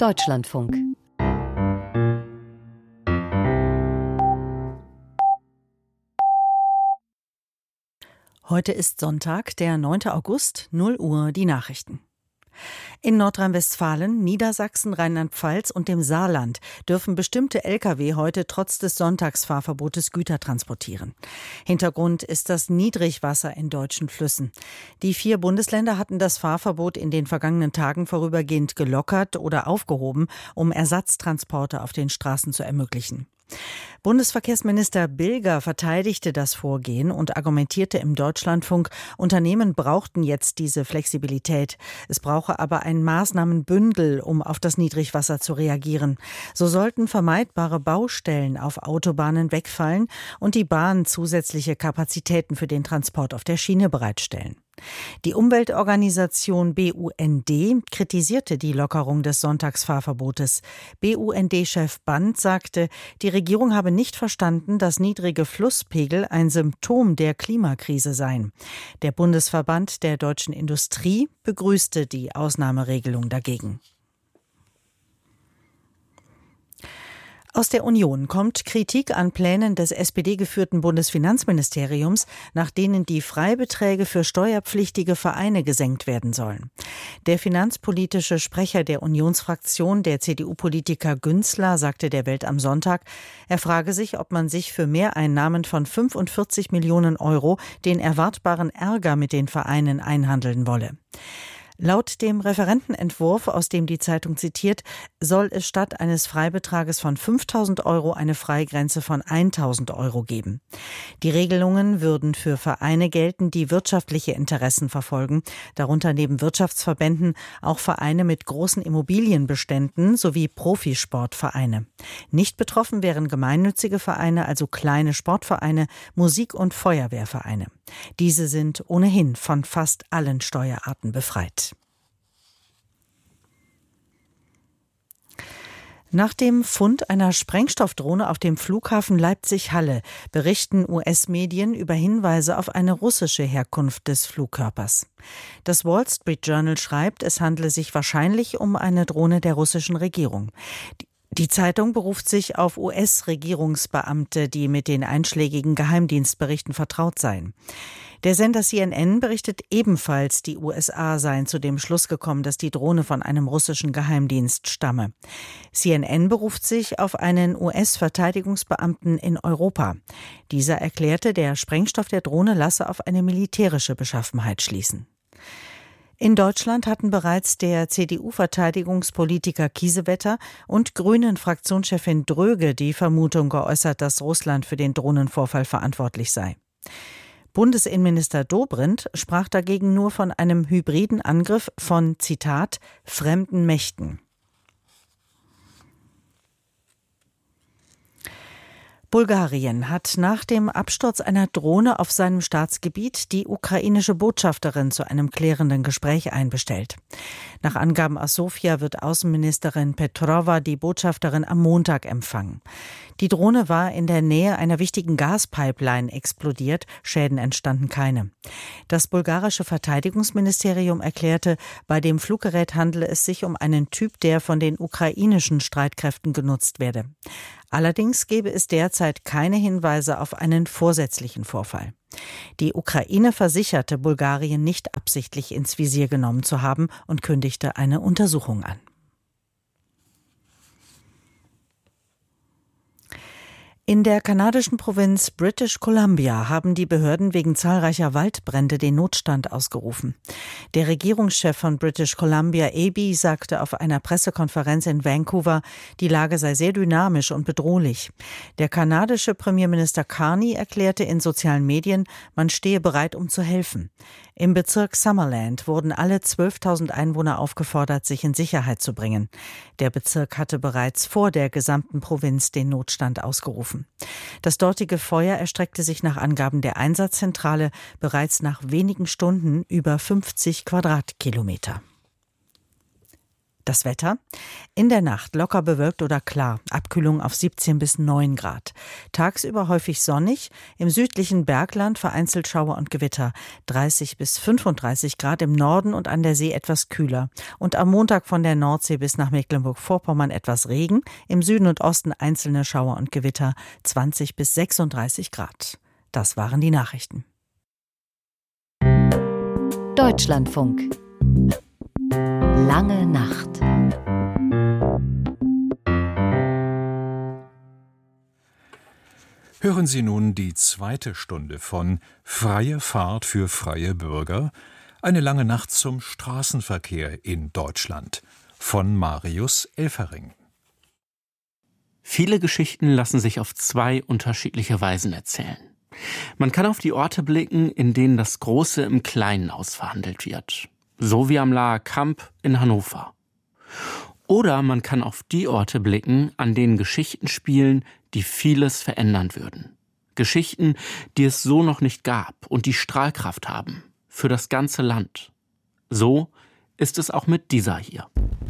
Deutschlandfunk. Heute ist Sonntag, der 9. August, 0 Uhr, die Nachrichten. In Nordrhein-Westfalen, Niedersachsen, Rheinland-Pfalz und dem Saarland dürfen bestimmte Lkw heute trotz des Sonntagsfahrverbotes Güter transportieren. Hintergrund ist das Niedrigwasser in deutschen Flüssen. Die 4 Bundesländer hatten das Fahrverbot in den vergangenen Tagen vorübergehend gelockert oder aufgehoben, um Ersatztransporte auf den Straßen zu ermöglichen. Bundesverkehrsminister Bilger verteidigte das Vorgehen und argumentierte im Deutschlandfunk, Unternehmen brauchten jetzt diese Flexibilität. Es brauche aber ein Maßnahmenbündel, um auf das Niedrigwasser zu reagieren. So sollten vermeidbare Baustellen auf Autobahnen wegfallen und die Bahn zusätzliche Kapazitäten für den Transport auf der Schiene bereitstellen. Die Umweltorganisation BUND kritisierte die Lockerung des Sonntagsfahrverbotes. BUND-Chef Band sagte, die Regierung habe nicht verstanden, dass niedrige Flusspegel ein Symptom der Klimakrise seien. Der Bundesverband der deutschen Industrie begrüßte die Ausnahmeregelung dagegen. Aus der Union kommt Kritik an Plänen des SPD-geführten Bundesfinanzministeriums, nach denen die Freibeträge für steuerpflichtige Vereine gesenkt werden sollen. Der finanzpolitische Sprecher der Unionsfraktion, der CDU-Politiker Günzler, sagte der Welt am Sonntag, er frage sich, ob man sich für Mehreinnahmen von 45 Millionen Euro den erwartbaren Ärger mit den Vereinen einhandeln wolle. Laut dem Referentenentwurf, aus dem die Zeitung zitiert, soll es statt eines Freibetrages von 5.000 Euro eine Freigrenze von 1.000 Euro geben. Die Regelungen würden für Vereine gelten, die wirtschaftliche Interessen verfolgen, darunter neben Wirtschaftsverbänden auch Vereine mit großen Immobilienbeständen sowie Profisportvereine. Nicht betroffen wären gemeinnützige Vereine, also kleine Sportvereine, Musik- und Feuerwehrvereine. Diese sind ohnehin von fast allen Steuerarten befreit. Nach dem Fund einer Sprengstoffdrohne auf dem Flughafen Leipzig-Halle berichten US-Medien über Hinweise auf eine russische Herkunft des Flugkörpers. Das Wall Street Journal schreibt, es handle sich wahrscheinlich um eine Drohne der russischen Regierung. Die Zeitung beruft sich auf US-Regierungsbeamte, die mit den einschlägigen Geheimdienstberichten vertraut seien. Der Sender CNN berichtet ebenfalls, die USA seien zu dem Schluss gekommen, dass die Drohne von einem russischen Geheimdienst stamme. CNN beruft sich auf einen US-Verteidigungsbeamten in Europa. Dieser erklärte, der Sprengstoff der Drohne lasse auf eine militärische Beschaffenheit schließen. In Deutschland hatten bereits der CDU-Verteidigungspolitiker Kiesewetter und Grünen-Fraktionschefin Dröge die Vermutung geäußert, dass Russland für den Drohnenvorfall verantwortlich sei. Bundesinnenminister Dobrindt sprach dagegen nur von einem hybriden Angriff von, Zitat, fremden Mächten. Bulgarien hat nach dem Absturz einer Drohne auf seinem Staatsgebiet die ukrainische Botschafterin zu einem klärenden Gespräch einbestellt. Nach Angaben aus Sofia wird Außenministerin Petrova die Botschafterin am Montag empfangen. Die Drohne war in der Nähe einer wichtigen Gaspipeline explodiert, Schäden entstanden keine. Das bulgarische Verteidigungsministerium erklärte, bei dem Fluggerät handele es sich um einen Typ, der von den ukrainischen Streitkräften genutzt werde. Allerdings gebe es derzeit keine Hinweise auf einen vorsätzlichen Vorfall. Die Ukraine versicherte, Bulgarien nicht absichtlich ins Visier genommen zu haben und kündigte eine Untersuchung an. In der kanadischen Provinz British Columbia haben die Behörden wegen zahlreicher Waldbrände den Notstand ausgerufen. Der Regierungschef von British Columbia, Eby, sagte auf einer Pressekonferenz in Vancouver, die Lage sei sehr dynamisch und bedrohlich. Der kanadische Premierminister Carney erklärte in sozialen Medien, man stehe bereit, um zu helfen. Im Bezirk Summerland wurden alle 12.000 Einwohner aufgefordert, sich in Sicherheit zu bringen. Der Bezirk hatte bereits vor der gesamten Provinz den Notstand ausgerufen. Das dortige Feuer erstreckte sich nach Angaben der Einsatzzentrale bereits nach wenigen Stunden über 50 Quadratkilometer. Das Wetter? In der Nacht locker bewölkt oder klar, Abkühlung auf 17 bis 9 Grad. Tagsüber häufig sonnig, im südlichen Bergland vereinzelt Schauer und Gewitter. 30 bis 35 Grad im Norden und an der See etwas kühler. Und am Montag von der Nordsee bis nach Mecklenburg-Vorpommern etwas Regen, im Süden und Osten einzelne Schauer und Gewitter. 20 bis 36 Grad. Das waren die Nachrichten. Deutschlandfunk. Lange Nacht. Hören Sie nun die zweite Stunde von Freie Fahrt für freie Bürger, eine lange Nacht zum Straßenverkehr in Deutschland von Marius Elfering. Viele Geschichten lassen sich auf zwei unterschiedliche Weisen erzählen. Man kann auf die Orte blicken, in denen das Große im Kleinen ausverhandelt wird. So wie am Laher Kamp in Hannover. Oder man kann auf die Orte blicken, an denen Geschichten spielen, die vieles verändern würden. Geschichten, die es so noch nicht gab und die Strahlkraft haben. Für das ganze Land. So ist es auch mit dieser hier.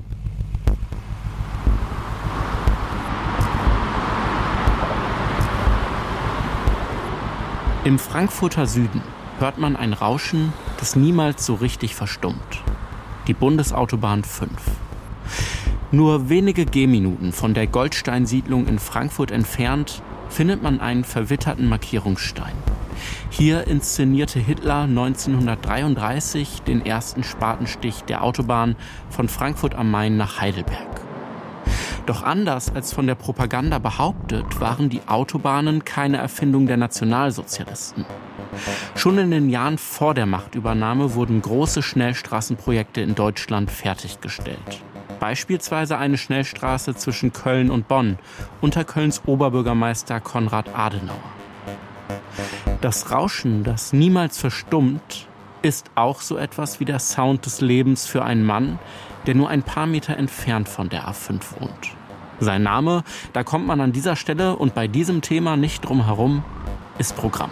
Im Frankfurter Süden hört man ein Rauschen, das niemals so richtig verstummt. Die Bundesautobahn 5. Nur wenige Gehminuten von der Goldsteinsiedlung in Frankfurt entfernt findet man einen verwitterten Markierungsstein. Hier inszenierte Hitler 1933 den ersten Spatenstich der Autobahn von Frankfurt am Main nach Heidelberg. Doch anders als von der Propaganda behauptet, waren die Autobahnen keine Erfindung der Nationalsozialisten. Schon in den Jahren vor der Machtübernahme wurden große Schnellstraßenprojekte in Deutschland fertiggestellt. Beispielsweise eine Schnellstraße zwischen Köln und Bonn unter Kölns Oberbürgermeister Konrad Adenauer. Das Rauschen, das niemals verstummt, ist auch so etwas wie der Sound des Lebens für einen Mann, der nur ein paar Meter entfernt von der A5 wohnt. Sein Name, da kommt man an dieser Stelle und bei diesem Thema nicht drum herum, ist Programm.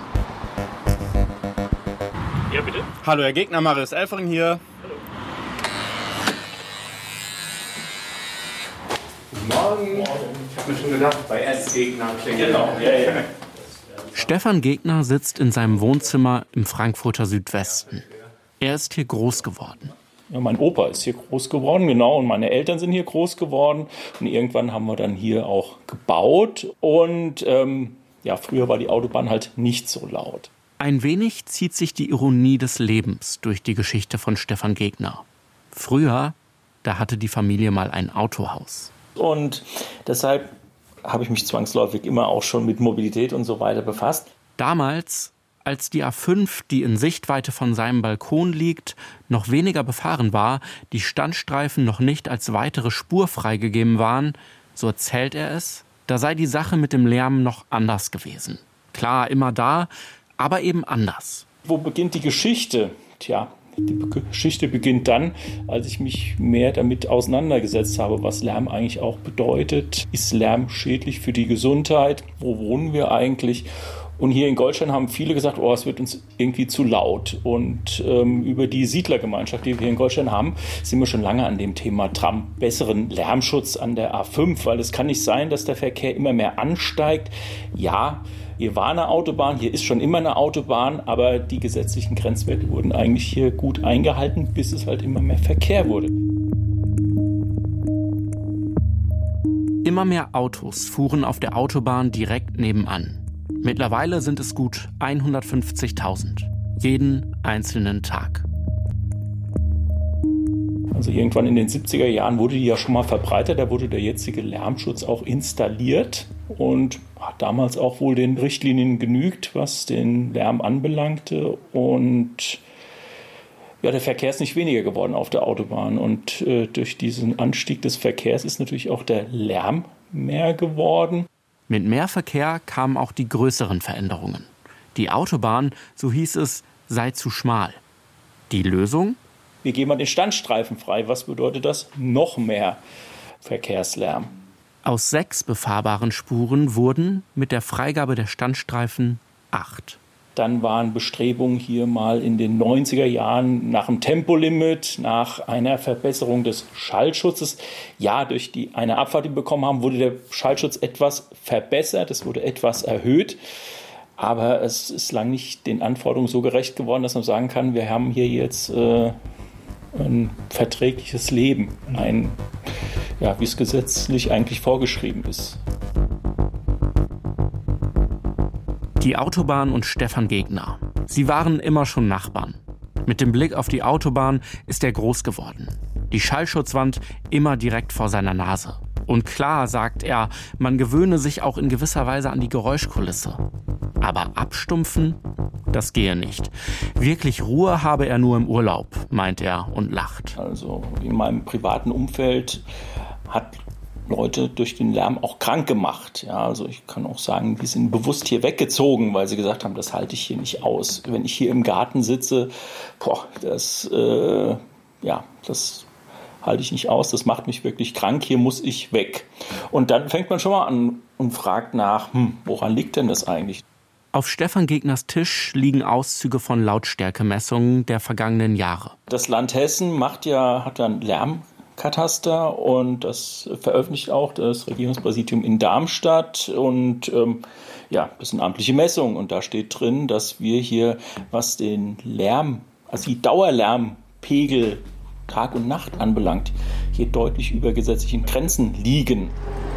Ja, bitte? Hallo, Herr Gegner, Marius Elfering hier. Hallo. Guten Morgen. Ich habe mir schon gedacht, bei S-Gegner klingelt. Genau, ja. Stefan Gegner sitzt in seinem Wohnzimmer im Frankfurter Südwesten. Er ist hier groß geworden. Ja, mein Opa ist hier groß geworden, genau, und meine Eltern sind hier groß geworden. Und irgendwann haben wir dann hier auch gebaut. Und früher war die Autobahn halt nicht so laut. Ein wenig zieht sich die Ironie des Lebens durch die Geschichte von Stefan Gegner. Früher, da hatte die Familie mal ein Autohaus. Und deshalb habe ich mich zwangsläufig immer auch schon mit Mobilität und so weiter befasst. Damals, als die A5, die in Sichtweite von seinem Balkon liegt, noch weniger befahren war, die Standstreifen noch nicht als weitere Spur freigegeben waren, so erzählt er es, da sei die Sache mit dem Lärm noch anders gewesen. Klar, immer da, aber eben anders. Wo beginnt die Geschichte? Tja, die Geschichte beginnt dann, als ich mich mehr damit auseinandergesetzt habe, was Lärm eigentlich auch bedeutet. Ist Lärm schädlich für die Gesundheit? Wo wohnen wir eigentlich? Und hier in Goldstein haben viele gesagt, es wird uns irgendwie zu laut. Und über die Siedlergemeinschaft, die wir hier in Goldstein haben, sind wir schon lange an dem Thema dran. Besseren Lärmschutz an der A5, weil es kann nicht sein, dass der Verkehr immer mehr ansteigt. Ja, hier war eine Autobahn, hier ist schon immer eine Autobahn, aber die gesetzlichen Grenzwerte wurden eigentlich hier gut eingehalten, bis es halt immer mehr Verkehr wurde. Immer mehr Autos fuhren auf der Autobahn direkt nebenan. Mittlerweile sind es gut 150.000. Jeden einzelnen Tag. Also irgendwann in den 70er Jahren wurde die ja schon mal verbreitet. Da wurde der jetzige Lärmschutz auch installiert und hat damals auch wohl den Richtlinien genügt, was den Lärm anbelangte. Und ja, der Verkehr ist nicht weniger geworden auf der Autobahn. Und durch diesen Anstieg des Verkehrs ist natürlich auch der Lärm mehr geworden. Mit mehr Verkehr kamen auch die größeren Veränderungen. Die Autobahn, so hieß es, sei zu schmal. Die Lösung? Wir geben mal den Standstreifen frei. Was bedeutet das? Noch mehr Verkehrslärm. Aus 6 befahrbaren Spuren wurden mit der Freigabe der Standstreifen 8. Dann waren Bestrebungen hier mal in den 90er Jahren nach einem Tempolimit, nach einer Verbesserung des Schallschutzes. Ja, durch eine Abfahrt, die wir bekommen haben, wurde der Schallschutz etwas verbessert, es wurde etwas erhöht. Aber es ist lang nicht den Anforderungen so gerecht geworden, dass man sagen kann, wir haben hier jetzt ein verträgliches Leben, wie es gesetzlich eigentlich vorgeschrieben ist. Die Autobahn und Stefan Gegner. Sie waren immer schon Nachbarn. Mit dem Blick auf die Autobahn ist er groß geworden. Die Schallschutzwand immer direkt vor seiner Nase. Und klar, sagt er, man gewöhne sich auch in gewisser Weise an die Geräuschkulisse. Aber abstumpfen, das gehe nicht. Wirklich Ruhe habe er nur im Urlaub, meint er und lacht. Also in meinem privaten Umfeld hat Leute durch den Lärm auch krank gemacht. Ja, also ich kann auch sagen, die sind bewusst hier weggezogen, weil sie gesagt haben, das halte ich hier nicht aus. Wenn ich hier im Garten sitze, das halte ich nicht aus, das macht mich wirklich krank, hier muss ich weg. Und dann fängt man schon mal an und fragt nach, woran liegt denn das eigentlich? Auf Stefan Gegners Tisch liegen Auszüge von Lautstärkemessungen der vergangenen Jahre. Das Land Hessen hat ja einen Lärmkataster und das veröffentlicht auch das Regierungspräsidium in Darmstadt. Und das sind amtliche Messungen und da steht drin, dass wir hier, was den Lärm, also die Dauerlärmpegel Tag und Nacht anbelangt, hier deutlich über gesetzlichen Grenzen liegen.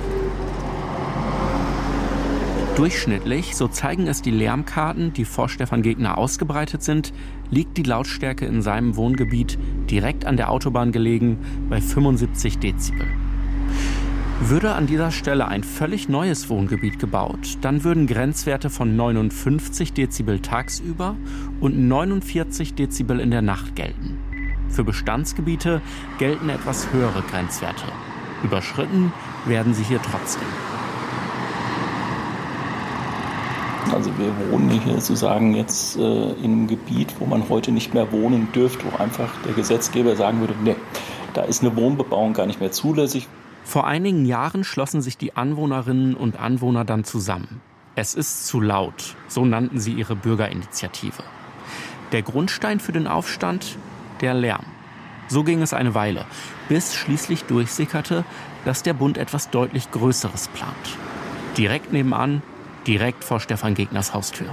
Durchschnittlich, so zeigen es die Lärmkarten, die vor Stefan Gegner ausgebreitet sind, liegt die Lautstärke in seinem Wohngebiet, direkt an der Autobahn gelegen, bei 75 Dezibel. Würde an dieser Stelle ein völlig neues Wohngebiet gebaut, dann würden Grenzwerte von 59 Dezibel tagsüber und 49 Dezibel in der Nacht gelten. Für Bestandsgebiete gelten etwas höhere Grenzwerte. Überschritten werden sie hier trotzdem. Also wir wohnen hier sozusagen jetzt in einem Gebiet, wo man heute nicht mehr wohnen dürfte, wo einfach der Gesetzgeber sagen würde, nee, da ist eine Wohnbebauung gar nicht mehr zulässig. Vor einigen Jahren schlossen sich die Anwohnerinnen und Anwohner dann zusammen. Es ist zu laut, so nannten sie ihre Bürgerinitiative. Der Grundstein für den Aufstand? Der Lärm. So ging es eine Weile, bis schließlich durchsickerte, dass der Bund etwas deutlich Größeres plant. Direkt nebenan, direkt vor Stefan Gegners Haustür.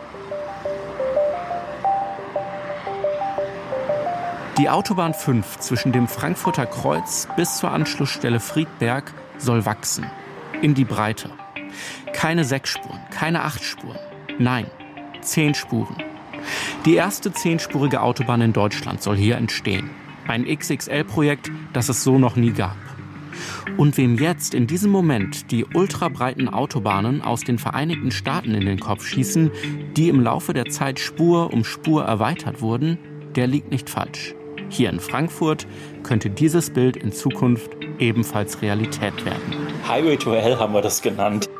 Die Autobahn 5 zwischen dem Frankfurter Kreuz bis zur Anschlussstelle Friedberg soll wachsen. In die Breite. Keine 6 Spuren, keine 8 Spuren. Nein, 10 Spuren. Die erste 10-spurige Autobahn in Deutschland soll hier entstehen. Ein XXL-Projekt, das es so noch nie gab. Und wem jetzt in diesem Moment die ultrabreiten Autobahnen aus den Vereinigten Staaten in den Kopf schießen, die im Laufe der Zeit Spur um Spur erweitert wurden, der liegt nicht falsch. Hier in Frankfurt könnte dieses Bild in Zukunft ebenfalls Realität werden. Highway to Hell haben wir das genannt.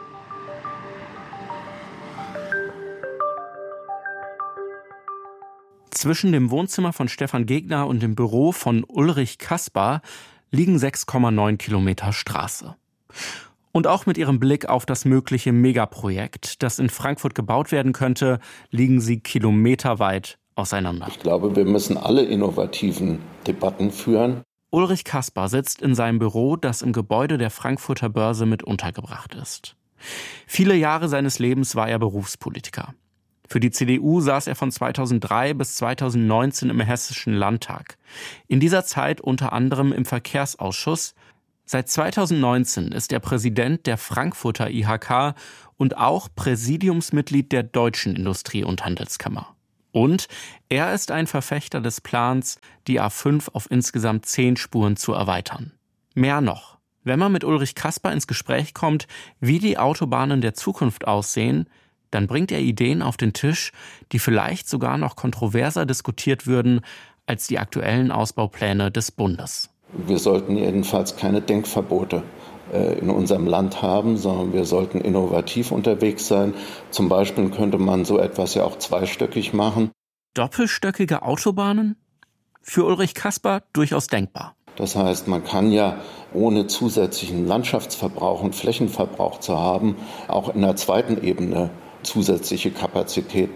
Zwischen dem Wohnzimmer von Stefan Gegner und dem Büro von Ulrich Kaspar liegen 6,9 Kilometer Straße. Und auch mit ihrem Blick auf das mögliche Megaprojekt, das in Frankfurt gebaut werden könnte, liegen sie kilometerweit auseinander. Ich glaube, wir müssen alle innovativen Debatten führen. Ulrich Kaspar sitzt in seinem Büro, das im Gebäude der Frankfurter Börse mit untergebracht ist. Viele Jahre seines Lebens war er Berufspolitiker. Für die CDU saß er von 2003 bis 2019 im Hessischen Landtag. In dieser Zeit unter anderem im Verkehrsausschuss. Seit 2019 ist er Präsident der Frankfurter IHK und auch Präsidiumsmitglied der Deutschen Industrie- und Handelskammer. Und er ist ein Verfechter des Plans, die A5 auf insgesamt 10 Spuren zu erweitern. Mehr noch, wenn man mit Ulrich Kaspar ins Gespräch kommt, wie die Autobahnen der Zukunft aussehen, dann bringt er Ideen auf den Tisch, die vielleicht sogar noch kontroverser diskutiert würden als die aktuellen Ausbaupläne des Bundes. Wir sollten jedenfalls keine Denkverbote in unserem Land haben, sondern wir sollten innovativ unterwegs sein. Zum Beispiel könnte man so etwas ja auch zweistöckig machen. Doppelstöckige Autobahnen? Für Ulrich Kaspar durchaus denkbar. Das heißt, man kann ja ohne zusätzlichen Landschaftsverbrauch und Flächenverbrauch zu haben, auch in der zweiten Ebene zusätzliche Kapazitäten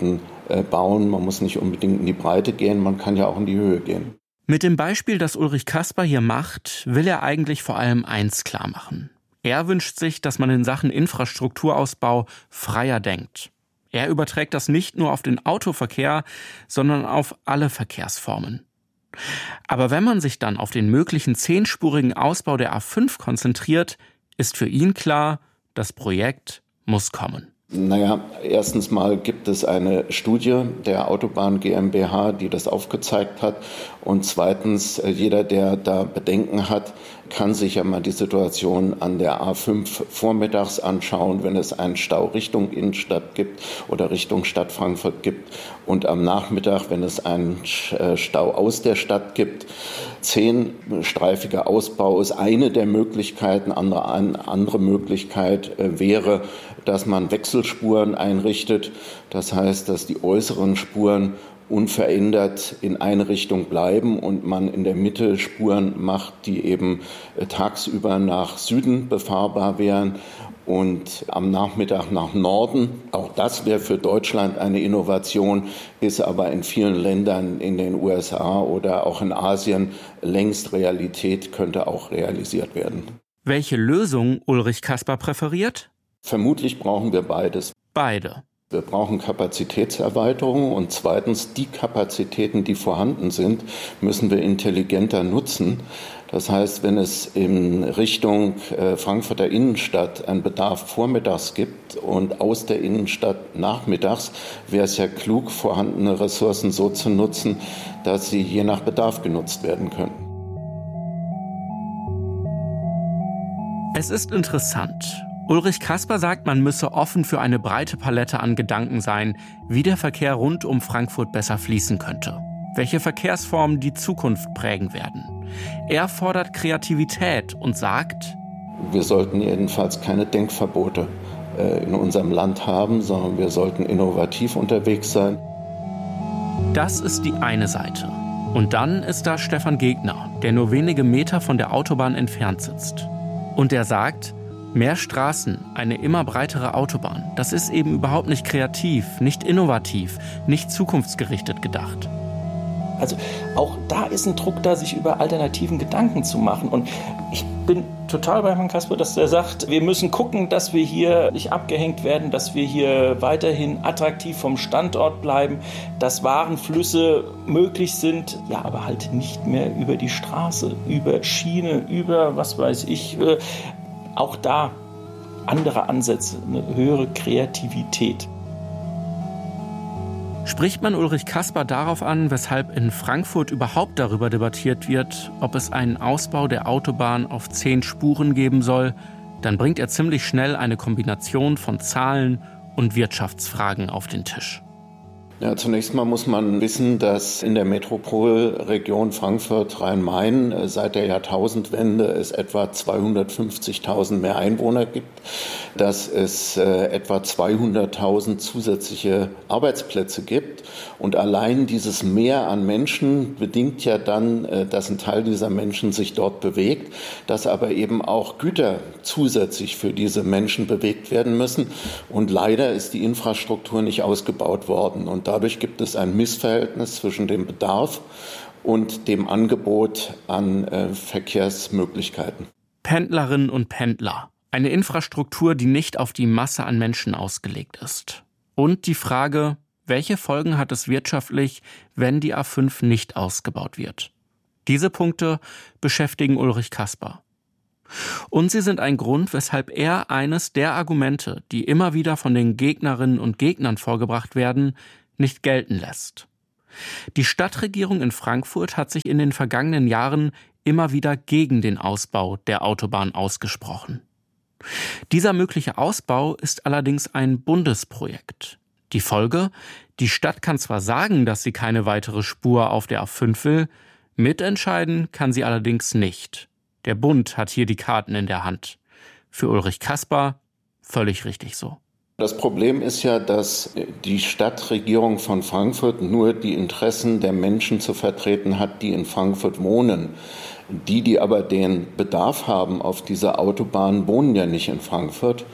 bauen. Man muss nicht unbedingt in die Breite gehen, man kann ja auch in die Höhe gehen. Mit dem Beispiel, das Ulrich Kasper hier macht, will er eigentlich vor allem eins klar machen. Er wünscht sich, dass man in Sachen Infrastrukturausbau freier denkt. Er überträgt das nicht nur auf den Autoverkehr, sondern auf alle Verkehrsformen. Aber wenn man sich dann auf den möglichen 10-spurigen Ausbau der A5 konzentriert, ist für ihn klar, das Projekt muss kommen. Naja, erstens mal gibt es eine Studie der Autobahn GmbH, die das aufgezeigt hat. Und zweitens, jeder, der da Bedenken hat, kann sich ja mal die Situation an der A5 vormittags anschauen, wenn es einen Stau Richtung Innenstadt gibt oder Richtung Stadt Frankfurt gibt. Und am Nachmittag, wenn es einen Stau aus der Stadt gibt. 10-streifiger Ausbau ist eine der Möglichkeiten. Eine andere Möglichkeit wäre, dass man Wechselspuren einrichtet. Das heißt, dass die äußeren Spuren unverändert in eine Richtung bleiben und man in der Mitte Spuren macht, die eben tagsüber nach Süden befahrbar wären und am Nachmittag nach Norden. Auch das wäre für Deutschland eine Innovation, ist aber in vielen Ländern in den USA oder auch in Asien längst Realität, könnte auch realisiert werden. Welche Lösung Ulrich Kasper präferiert? Vermutlich brauchen wir beides. Beide. Wir brauchen Kapazitätserweiterung und zweitens die Kapazitäten, die vorhanden sind, müssen wir intelligenter nutzen. Das heißt, wenn es in Richtung Frankfurter Innenstadt einen Bedarf vormittags gibt und aus der Innenstadt nachmittags, wäre es ja klug, vorhandene Ressourcen so zu nutzen, dass sie je nach Bedarf genutzt werden können. Es ist interessant. Ulrich Kasper sagt, man müsse offen für eine breite Palette an Gedanken sein, wie der Verkehr rund um Frankfurt besser fließen könnte. Welche Verkehrsformen die Zukunft prägen werden. Er fordert Kreativität und sagt: Wir sollten jedenfalls keine Denkverbote in unserem Land haben, sondern wir sollten innovativ unterwegs sein. Das ist die eine Seite. Und dann ist da Stefan Gegner, der nur wenige Meter von der Autobahn entfernt sitzt. Und er sagt, mehr Straßen, eine immer breitere Autobahn, das ist eben überhaupt nicht kreativ, nicht innovativ, nicht zukunftsgerichtet gedacht. Also auch da ist ein Druck da, sich über alternativen Gedanken zu machen. Und ich bin total bei Herrn Kasper, dass er sagt, wir müssen gucken, dass wir hier nicht abgehängt werden, dass wir hier weiterhin attraktiv vom Standort bleiben, dass Warenflüsse möglich sind, ja, aber halt nicht mehr über die Straße, über Schiene, über was weiß ich. Auch da andere Ansätze, eine höhere Kreativität. Spricht man Ulrich Kasper darauf an, weshalb in Frankfurt überhaupt darüber debattiert wird, ob es einen Ausbau der Autobahn auf 10 Spuren geben soll, dann bringt er ziemlich schnell eine Kombination von Zahlen und Wirtschaftsfragen auf den Tisch. Ja, zunächst mal muss man wissen, dass in der Metropolregion Frankfurt-Rhein-Main seit der Jahrtausendwende es etwa 250.000 mehr Einwohner gibt, dass es etwa 200.000 zusätzliche Arbeitsplätze gibt. Und allein dieses Mehr an Menschen bedingt ja dann, dass ein Teil dieser Menschen sich dort bewegt, dass aber eben auch Güter zusätzlich für diese Menschen bewegt werden müssen. Und leider ist die Infrastruktur nicht ausgebaut worden. Und dadurch gibt es ein Missverhältnis zwischen dem Bedarf und dem Angebot an Verkehrsmöglichkeiten. Pendlerinnen und Pendler. Eine Infrastruktur, die nicht auf die Masse an Menschen ausgelegt ist. Und die Frage, welche Folgen hat es wirtschaftlich, wenn die A5 nicht ausgebaut wird? Diese Punkte beschäftigen Ulrich Kasper. Und sie sind ein Grund, weshalb er eines der Argumente, die immer wieder von den Gegnerinnen und Gegnern vorgebracht werden, nicht gelten lässt. Die Stadtregierung in Frankfurt hat sich in den vergangenen Jahren immer wieder gegen den Ausbau der Autobahn ausgesprochen. Dieser mögliche Ausbau ist allerdings ein Bundesprojekt. Die Folge: Die Stadt kann zwar sagen, dass sie keine weitere Spur auf der A5 will, mitentscheiden kann sie allerdings nicht. Der Bund hat hier die Karten in der Hand. Für Ulrich Kasper völlig richtig so. Das Problem ist ja, dass die Stadtregierung von Frankfurt nur die Interessen der Menschen zu vertreten hat, die in Frankfurt wohnen. Die aber den Bedarf haben auf dieser Autobahn, wohnen ja nicht in Frankfurt.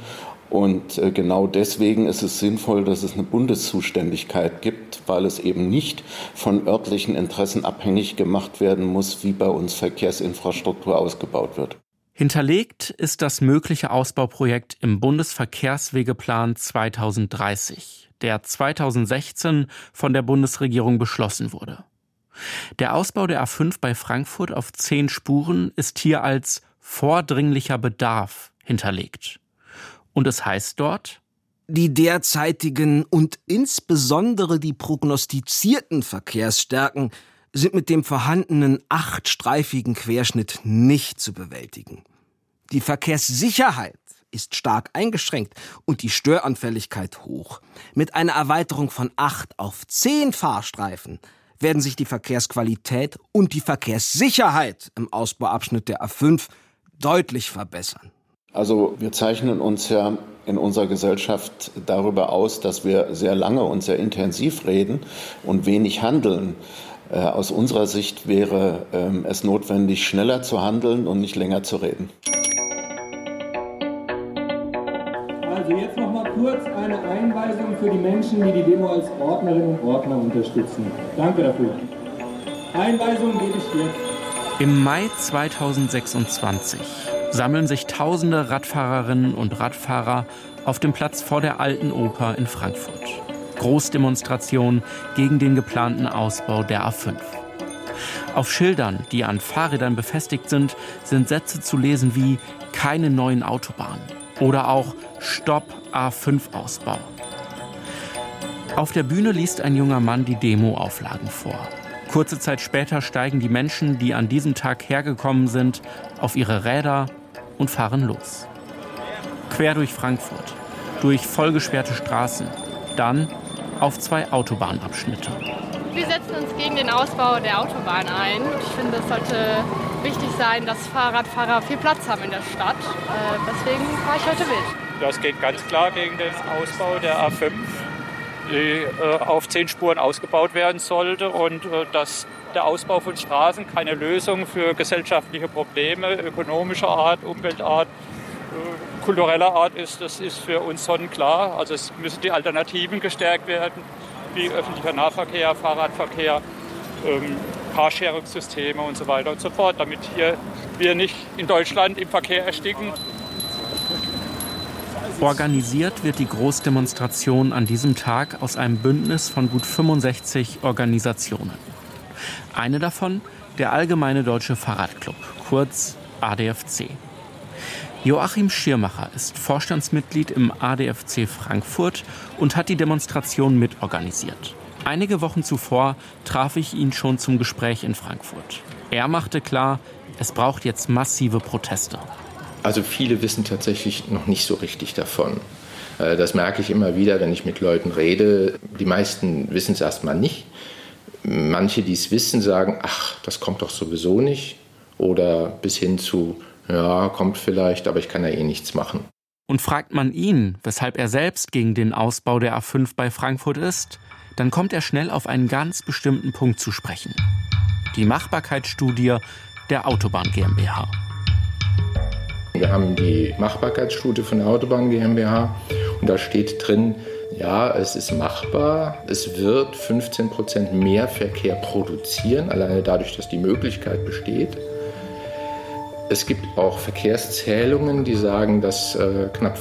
Und genau deswegen ist es sinnvoll, dass es eine Bundeszuständigkeit gibt, weil es eben nicht von örtlichen Interessen abhängig gemacht werden muss, wie bei uns Verkehrsinfrastruktur ausgebaut wird. Hinterlegt ist das mögliche Ausbauprojekt im Bundesverkehrswegeplan 2030, der 2016 von der Bundesregierung beschlossen wurde. Der Ausbau der A5 bei Frankfurt auf 10 Spuren ist hier als vordringlicher Bedarf hinterlegt. Und es heißt dort: Die derzeitigen und insbesondere die prognostizierten Verkehrsstärken sind mit dem vorhandenen 8-streifigen Querschnitt nicht zu bewältigen. Die Verkehrssicherheit ist stark eingeschränkt und die Störanfälligkeit hoch. Mit einer Erweiterung von 8 auf 10 Fahrstreifen werden sich die Verkehrsqualität und die Verkehrssicherheit im Ausbauabschnitt der A5 deutlich verbessern. Also wir zeichnen uns ja in unserer Gesellschaft darüber aus, dass wir sehr lange und sehr intensiv reden und wenig handeln. Aus unserer Sicht wäre es notwendig, schneller zu handeln und nicht länger zu reden. Also jetzt noch mal kurz eine Einweisung für die Menschen, die die Demo als Ordnerinnen und Ordner unterstützen. Danke dafür. Einweisung gebe ich jetzt. Im Mai 2026 sammeln sich tausende Radfahrerinnen und Radfahrer auf dem Platz vor der Alten Oper in Frankfurt. Großdemonstration gegen den geplanten Ausbau der A5. Auf Schildern, die an Fahrrädern befestigt sind Sätze zu lesen wie „keine neuen Autobahnen" oder auch „Stopp A5-Ausbau". Auf der Bühne liest ein junger Mann die Demoauflagen vor. Kurze Zeit später steigen die Menschen, die an diesem Tag hergekommen sind, auf ihre Räder und fahren los. Quer durch Frankfurt, durch vollgesperrte Straßen, dann auf 2 Autobahnabschnitte. Wir setzen uns gegen den Ausbau der Autobahn ein. Ich finde, es sollte wichtig sein, dass Fahrradfahrer viel Platz haben in der Stadt. Deswegen fahre ich heute mit. Das geht ganz klar gegen den Ausbau der A5, die auf 10 Spuren ausgebaut werden sollte und dass der Ausbau von Straßen keine Lösung für gesellschaftliche Probleme ökonomischer Art, Umweltart, kultureller Art ist, das ist für uns sonnenklar. Also es müssen die Alternativen gestärkt werden, wie öffentlicher Nahverkehr, Fahrradverkehr, Carsharing-Systeme und so weiter und so fort, damit wir nicht in Deutschland im Verkehr ersticken. Organisiert wird die Großdemonstration an diesem Tag aus einem Bündnis von gut 65 Organisationen. Eine davon der Allgemeine Deutsche Fahrradclub, kurz ADFC. Joachim Schirmacher ist Vorstandsmitglied im ADFC Frankfurt und hat die Demonstration mitorganisiert. Einige Wochen zuvor traf ich ihn schon zum Gespräch in Frankfurt. Er machte klar, es braucht jetzt massive Proteste. Also viele wissen tatsächlich noch nicht so richtig davon. Das merke ich immer wieder, wenn ich mit Leuten rede. Die meisten wissen es erstmal nicht. Manche, die es wissen, sagen, ach, das kommt doch sowieso nicht. Oder bis hin zu, ja, kommt vielleicht, aber ich kann ja eh nichts machen. Und fragt man ihn, weshalb er selbst gegen den Ausbau der A5 bei Frankfurt ist, dann kommt er schnell auf einen ganz bestimmten Punkt zu sprechen. Die Machbarkeitsstudie der Autobahn GmbH. Wir haben die Machbarkeitsstudie von der Autobahn GmbH und da steht drin, ja, es ist machbar, es wird 15% mehr Verkehr produzieren, alleine dadurch, dass die Möglichkeit besteht. Es gibt auch Verkehrszählungen, die sagen, dass knapp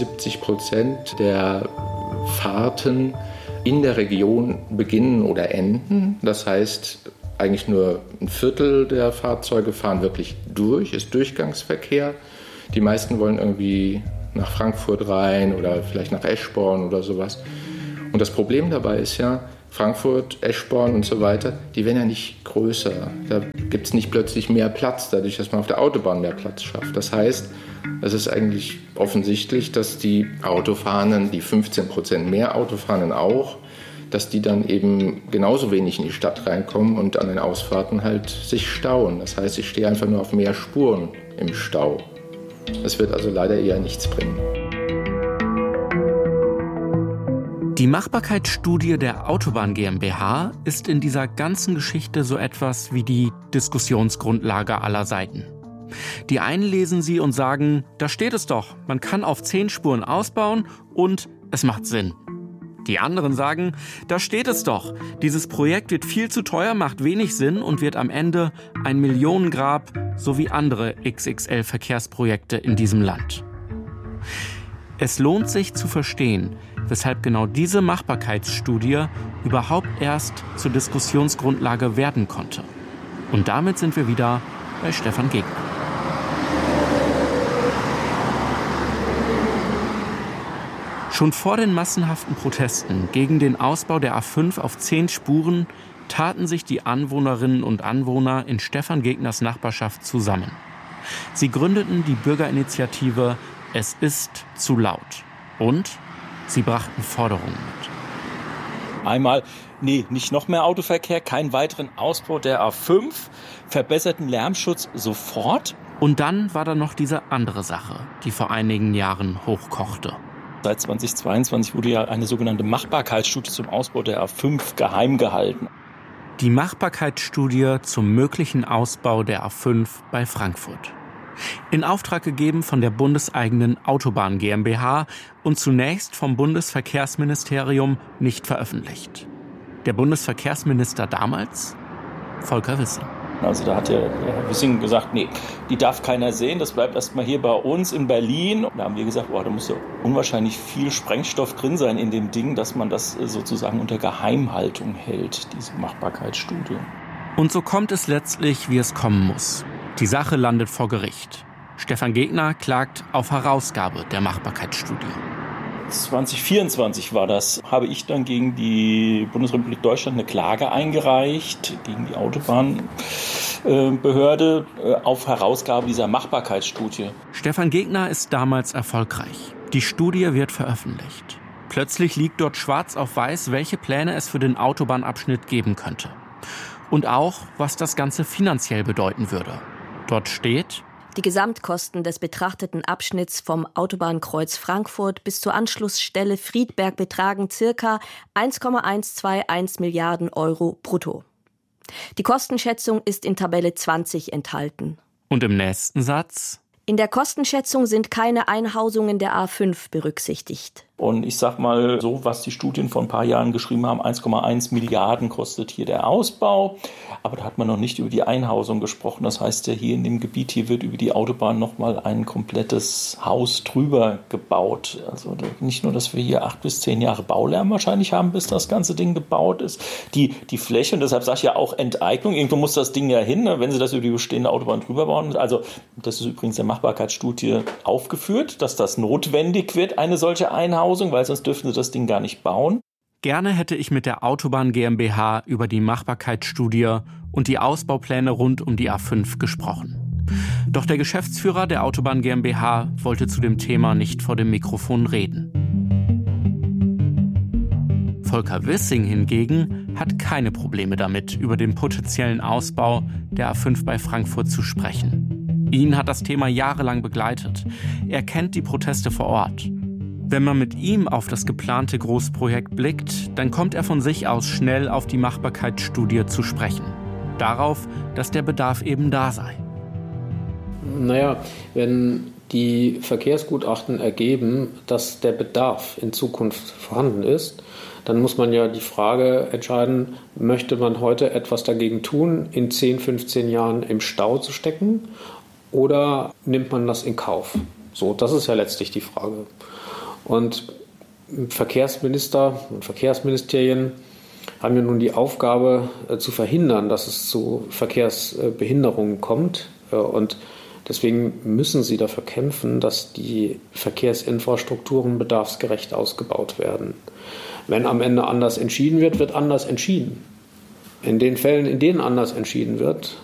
75% der Fahrten in der Region beginnen oder enden. Das heißt, eigentlich nur ein Viertel der Fahrzeuge fahren wirklich durch, ist Durchgangsverkehr. Die meisten wollen irgendwie nach Frankfurt rein oder vielleicht nach Eschborn oder sowas. Und das Problem dabei ist ja, Frankfurt, Eschborn und so weiter, die werden ja nicht größer. Da gibt es nicht plötzlich mehr Platz, dadurch, dass man auf der Autobahn mehr Platz schafft. Das heißt, es ist eigentlich offensichtlich, dass die Autofahrenden, die 15% mehr Autofahrenden auch, dass die dann eben genauso wenig in die Stadt reinkommen und an den Ausfahrten halt sich stauen. Das heißt, ich stehe einfach nur auf mehr Spuren im Stau. Es wird also leider eher nichts bringen. Die Machbarkeitsstudie der Autobahn GmbH ist in dieser ganzen Geschichte so etwas wie die Diskussionsgrundlage aller Seiten. Die einen lesen sie und sagen, da steht es doch, man kann auf 10 Spuren ausbauen und es macht Sinn. Die anderen sagen, da steht es doch, dieses Projekt wird viel zu teuer, macht wenig Sinn und wird am Ende ein Millionengrab, so wie andere XXL-Verkehrsprojekte in diesem Land. Es lohnt sich zu verstehen, weshalb genau diese Machbarkeitsstudie überhaupt erst zur Diskussionsgrundlage werden konnte. Und damit sind wir wieder bei Stefan Gegner. Schon vor den massenhaften Protesten gegen den Ausbau der A5 auf 10 Spuren taten sich die Anwohnerinnen und Anwohner in Stefan Gegners Nachbarschaft zusammen. Sie gründeten die Bürgerinitiative Es ist zu laut. Und sie brachten Forderungen mit. Einmal, nicht noch mehr Autoverkehr, keinen weiteren Ausbau der A5, verbesserten Lärmschutz sofort. Und dann war da noch diese andere Sache, die vor einigen Jahren hochkochte. Seit 2022 wurde ja eine sogenannte Machbarkeitsstudie zum Ausbau der A5 geheim gehalten. Die Machbarkeitsstudie zum möglichen Ausbau der A5 bei Frankfurt. In Auftrag gegeben von der bundeseigenen Autobahn GmbH und zunächst vom Bundesverkehrsministerium nicht veröffentlicht. Der Bundesverkehrsminister damals? Volker Wissing. Also da hat der Herr Wissing gesagt, die darf keiner sehen, das bleibt erstmal hier bei uns in Berlin. Da haben wir gesagt, da muss ja unwahrscheinlich viel Sprengstoff drin sein in dem Ding, dass man das sozusagen unter Geheimhaltung hält, diese Machbarkeitsstudie. Und so kommt es letztlich, wie es kommen muss. Die Sache landet vor Gericht. Stefan Gegner klagt auf Herausgabe der Machbarkeitsstudie. 2024 war das, habe ich dann gegen die Bundesrepublik Deutschland eine Klage eingereicht, gegen die Autobahnbehörde auf Herausgabe dieser Machbarkeitsstudie. Stefan Gegner ist damals erfolgreich. Die Studie wird veröffentlicht. Plötzlich liegt dort schwarz auf weiß, welche Pläne es für den Autobahnabschnitt geben könnte. Und auch, was das Ganze finanziell bedeuten würde. Dort steht: Die Gesamtkosten des betrachteten Abschnitts vom Autobahnkreuz Frankfurt bis zur Anschlussstelle Friedberg betragen ca. 1,121 Milliarden Euro brutto. Die Kostenschätzung ist in Tabelle 20 enthalten. Und im nächsten Satz: In der Kostenschätzung sind keine Einhausungen der A5 berücksichtigt. Und ich sag mal so, was die Studien vor ein paar Jahren geschrieben haben, 1,1 Milliarden kostet hier der Ausbau. Aber da hat man noch nicht über die Einhausung gesprochen. Das heißt ja, hier in dem Gebiet, hier wird über die Autobahn nochmal ein komplettes Haus drüber gebaut. Also nicht nur, dass wir hier 8 bis 10 Jahre Baulärm wahrscheinlich haben, bis das ganze Ding gebaut ist. Die Fläche, und deshalb sage ich ja auch Enteignung, irgendwo muss das Ding ja hin, wenn sie das über die bestehende Autobahn drüber bauen. Also das ist übrigens der Machbarkeitsstudie aufgeführt, dass das notwendig wird, eine solche Einhausung, weil sonst dürften sie das Ding gar nicht bauen. Gerne hätte ich mit der Autobahn GmbH über die Machbarkeitsstudie und die Ausbaupläne rund um die A5 gesprochen. Doch der Geschäftsführer der Autobahn GmbH wollte zu dem Thema nicht vor dem Mikrofon reden. Volker Wissing hingegen hat keine Probleme damit, über den potenziellen Ausbau der A5 bei Frankfurt zu sprechen. Ihn hat das Thema jahrelang begleitet. Er kennt die Proteste vor Ort. Wenn man mit ihm auf das geplante Großprojekt blickt, dann kommt er von sich aus schnell auf die Machbarkeitsstudie zu sprechen. Darauf, dass der Bedarf eben da sei. Wenn die Verkehrsgutachten ergeben, dass der Bedarf in Zukunft vorhanden ist, dann muss man ja die Frage entscheiden, möchte man heute etwas dagegen tun, in 10, 15 Jahren im Stau zu stecken, oder nimmt man das in Kauf? So, das ist ja letztlich die Frage. Und Verkehrsminister und Verkehrsministerien haben ja nun die Aufgabe, zu verhindern, dass es zu Verkehrsbehinderungen kommt. Und deswegen müssen sie dafür kämpfen, dass die Verkehrsinfrastrukturen bedarfsgerecht ausgebaut werden. Wenn am Ende anders entschieden wird, wird anders entschieden. In den Fällen, in denen anders entschieden wird,